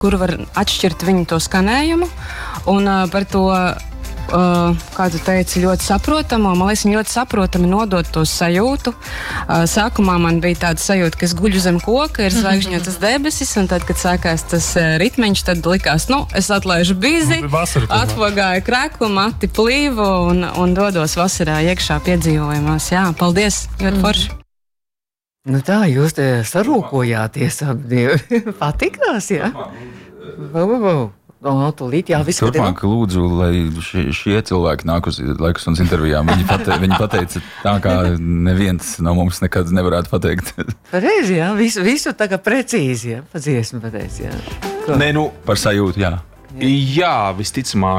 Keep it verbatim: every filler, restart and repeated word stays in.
kur var atšķirt viņu to skanējumu, un uh, par to, uh, kā tu teici, ļoti saprotamo, man liekas, viņi ļoti saprotami nodot to sajūtu. Uh, sākumā man bija tāda sajūta, ka es guļu zem koka, ir zvaigžņotas debesis, un tad, kad sākās tas uh, ritmiņš, tad likās, nu, es atlaižu bizi, atpagāju kreku, mati plīvu un, un dodos vasarā iekšā piedzīvojumos. Jā, paldies, ļoti forši. Nu tā, jūs te sarūkojāties abi. Patikās, jā? Vau, vau, vau. No, tūlīt, jā, viss, kad ir. Turpmāk lūdzu, lai šie, šie cilvēki nāk uz Laikustundas intervijām. Viņi, pate, viņi pateica tā, kā neviens no mums nekad nevarētu pateikt. Pareizi, jā, visu, visu tā kā precīzi, jā, pa dziesmu pateic, jā. Ko? Nē, nu, par sajūtu, jā. Jā, visticamāk.